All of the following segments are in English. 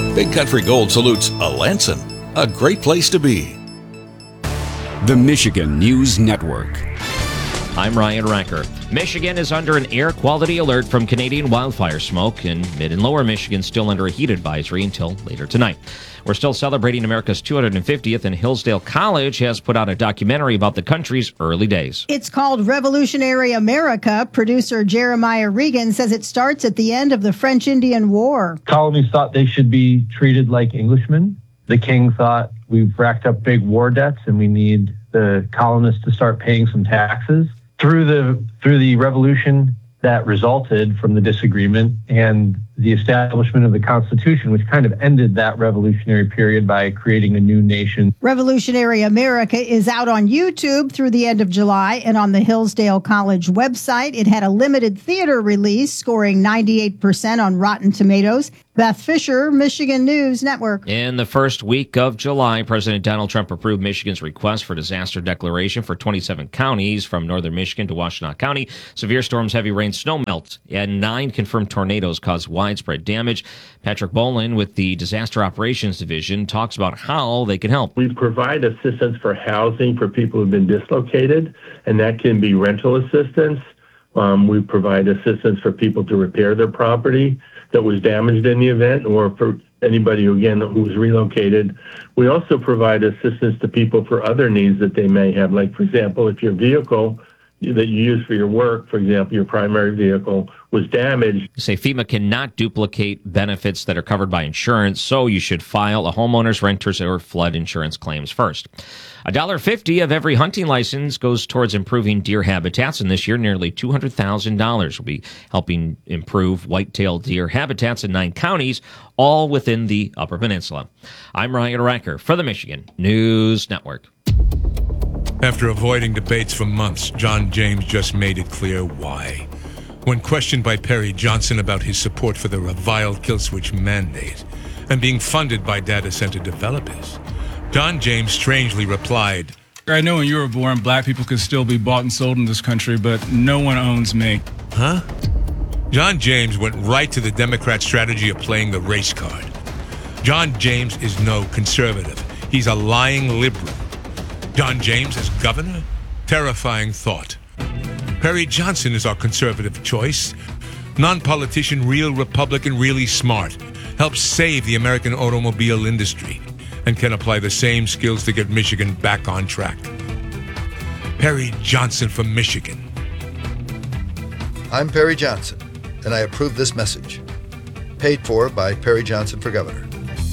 Big Country Gold salutes Alanson, a great place to be. The Michigan News Network. I'm Ryan Ranker. Michigan is under an air quality alert from Canadian wildfire smoke, and mid and lower Michigan still under a heat advisory until later tonight. We're still celebrating America's 250th, and Hillsdale College has put out a documentary about the country's early days. It's called Revolutionary America. Producer Jeremiah Regan says it starts at the end of the French-Indian War. Colonies thought they should be treated like Englishmen. The king thought, we've racked up big war debts and we need the colonists to start paying some taxes. Through the revolution that resulted from the disagreement and the establishment of the Constitution, which kind of ended that revolutionary period by creating a new nation. Revolutionary America is out on YouTube through the end of July and on the Hillsdale College website. It had a limited theater release, scoring 98% on Rotten Tomatoes. Beth Fisher, Michigan News Network. In the first week of July, President Donald Trump approved Michigan's request for disaster declaration for 27 counties from northern Michigan to Washtenaw County. Severe storms, heavy rain, snow melt, and 9 confirmed tornadoes caused widespread damage. Patrick Bolin with the Disaster Operations Division talks about how they can help. We provide assistance for housing for people who've been dislocated, and that can be rental assistance. We provide assistance for people to repair their property that was damaged in the event, or for anybody who was relocated. We also provide assistance to people for other needs that they may have. Like, for example, if your vehicle that you use for your work, for example, your primary vehicle, was damaged. Say FEMA cannot duplicate benefits that are covered by insurance, so you should file a homeowner's, renter's, or flood insurance claims first. $1.50 of every hunting license goes towards improving deer habitats, and this year nearly $200,000 will be helping improve white-tailed deer habitats in 9 counties, all within the Upper Peninsula. I'm Ryan Ranker for the Michigan News Network. After avoiding debates for months, John James just made it clear why. When questioned by Perry Johnson about his support for the reviled kill switch mandate and being funded by data center developers, John James strangely replied, I know when you were born, black people could still be bought and sold in this country, but no one owns me. Huh? John James went right to the Democrat strategy of playing the race card. John James is no conservative. He's a lying liberal. John James as governor? Terrifying thought. Perry Johnson is our conservative choice. Non-politician, real Republican, really smart. Helps save the American automobile industry and can apply the same skills to get Michigan back on track. Perry Johnson from Michigan. I'm Perry Johnson, and I approve this message. Paid for by Perry Johnson for Governor.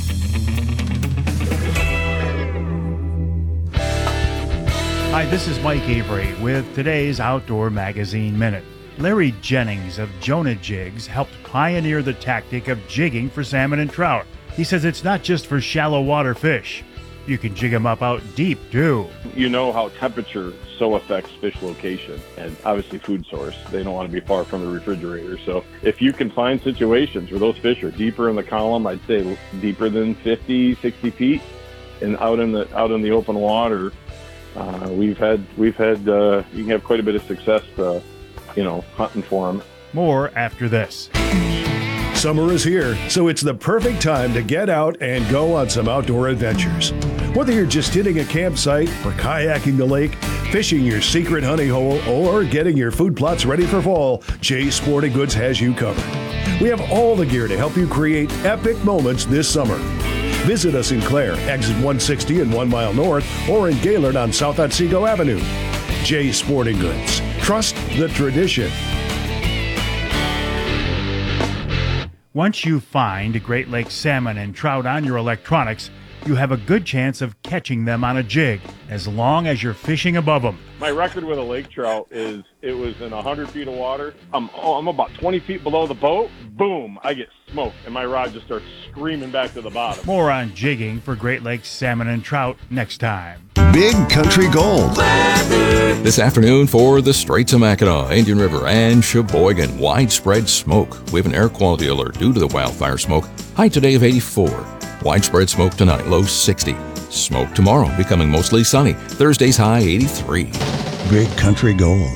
Hi, this is Mike Avery with today's Outdoor Magazine Minute. Larry Jennings of Jonah Jigs helped pioneer the tactic of jigging for salmon and trout. He says it's not just for shallow water fish. You can jig them up out deep, too. You know how temperature so affects fish location and obviously food source. They don't want to be far from the refrigerator. So if you can find situations where those fish are deeper in the column, I'd say deeper than 50, 60 feet, and out in the open water, we've had you can have quite a bit of success, hunting for them. More after this. Summer is here, so it's the perfect time to get out and go on some outdoor adventures. Whether you're just hitting a campsite or kayaking the lake, fishing your secret honey hole, or getting your food plots ready for fall, Jay's Sporting Goods has you covered. We have all the gear to help you create epic moments this summer. Visit us in Clare, exit 160 and 1 mile north, or in Gaylord on South Otsego Avenue. Jay's Sporting Goods. Trust the tradition. Once you find Great Lakes salmon and trout on your electronics, you have a good chance of catching them on a jig, as long as you're fishing above them. My record with a lake trout is it was in 100 feet of water. I'm about 20 feet below the boat. Boom, I get smoked, and my rod just starts screaming back to the bottom. More on jigging for Great Lakes salmon and trout next time. Big Country Gold. This afternoon for the Straits of Mackinac, Indian River, and Sheboygan. Widespread smoke. We have an air quality alert due to the wildfire smoke. High today of 84. Widespread smoke tonight, low 60. Smoke tomorrow, becoming mostly sunny. Thursday's high 83. Big Country Gold.